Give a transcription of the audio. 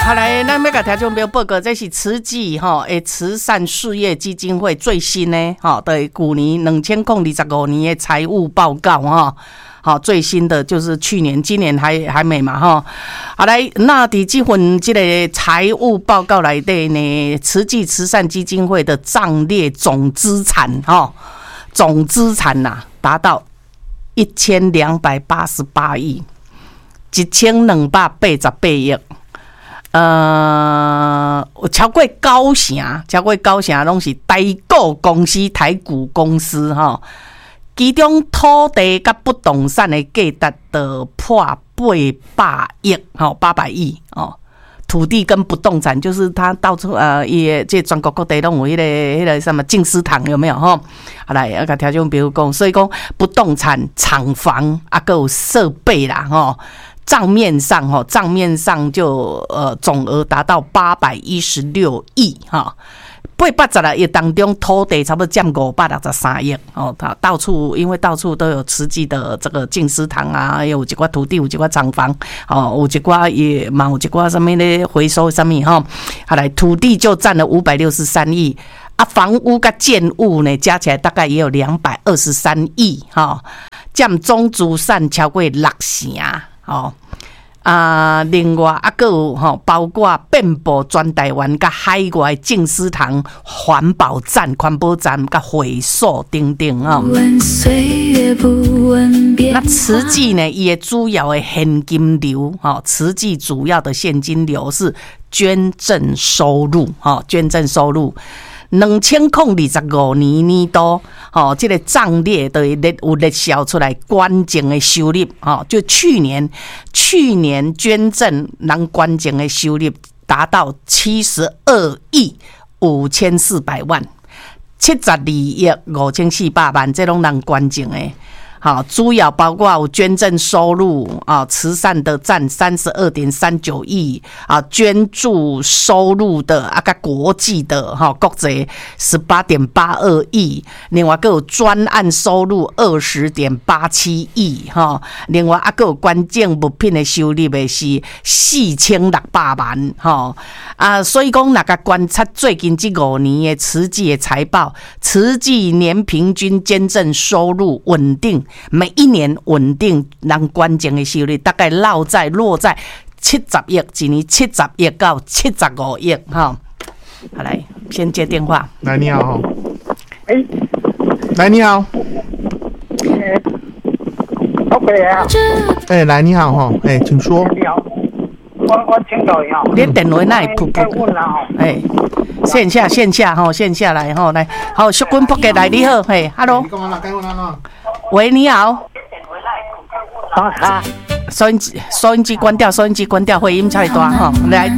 好来，咱要甲听众朋友报告，这是慈济的慈善事业基金会最新的对去年2025年的财务报告好，最新的就是去年，今年还没嘛好来，那伫这份这个财务报告内底呢，慈济慈善基金会的账列总资产总资产达到1288亿，1288亿。超过九成拢是台股公司、台股公司其中土地甲不动产的价值就破800亿，800亿土地跟不动产就是它到处也这全国各地拢有迄个什么净思堂有没有好来要甲听众比如讲，所以讲不动产、厂房还有设备啦账面上就总额达到816亿810亿当中，土地差不多占563亿到处因为到处都有慈济的这个净思堂啊，有一寡土地，有一寡厂房有一寡也嘛有一寡什么咧回收什么好来，土地就占了563亿房屋跟建物呢加起来大概也有223亿占总资产超过6成另外还有包括遍布全台湾甲海外净思堂、环保站、甲会所等等那慈济呢，伊的主要的现金流慈济主要的现金流是捐赠收入2025年度这个账列就有列销出来关键的收入就去年捐赠人关键的收入达到72亿5400万，72亿5400万，这拢人关键的。主要包括有捐赠收入慈善的占32.39亿捐助收入的甲国际的国际18.82亿，另外还有专案收入20.87亿另外还有关键物品的收入的是4600万所以讲那个观察最近这5年的慈济的财报，慈济年平均捐赠收入稳定。每一年稳定人关键的收入大概落在70亿，一年70亿到75亿好来，先接电话。 来，你好。来，你好。OK 啊。来，你好请说。你好。我请教一下。 你电话哪里扑扑？线下来来，好，淑君扑过来，你好，Hello。喂，你好。收音机关掉，回音太大来，